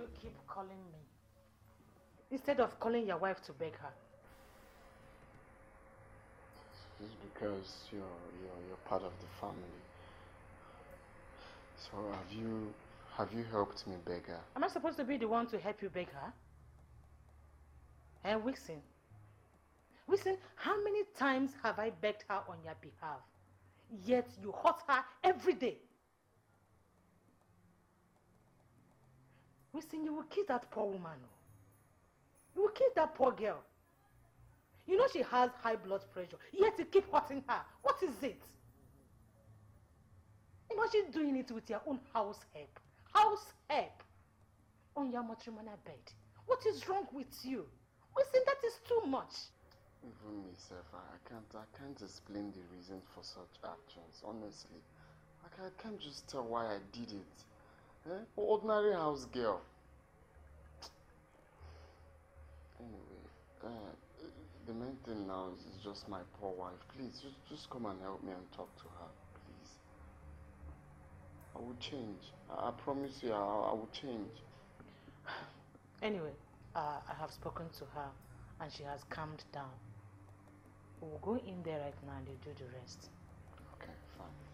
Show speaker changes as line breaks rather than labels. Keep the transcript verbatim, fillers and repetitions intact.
you keep calling me? Instead of calling your wife to beg her.
It's because you're, you're, you're part of the family. So have you, have you helped me beg her?
Am I supposed to be the one to help you beg her? And eh, Wixen? Wixen, how many times have I begged her on your behalf? Yet you hurt her every day. Wixen, you will kill that poor woman. You will kill that poor girl. You know she has high blood pressure, yet you keep hurting her. What is it? Imagine doing it with your own house help. House help. On your matrimonial bed. What is wrong with you? Wixen, that is too much.
Even myself, I can't, I can't explain the reason for such actions, honestly. Like, I can't just tell why I did it. Eh? Ordinary house girl. Anyway, uh, the main thing now is, is just my poor wife. Please, just, just come and help me and talk to her, please. I will change. I, I promise you, I, I will change.
Anyway, uh, I have spoken to her and she has calmed down. We'll go in there right now and you do the rest.
Okay, fine.